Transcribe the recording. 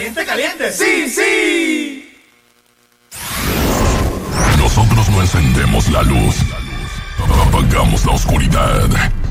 Caliente, caliente. Sí, sí. Nosotros no encendemos la luz, apagamos la oscuridad.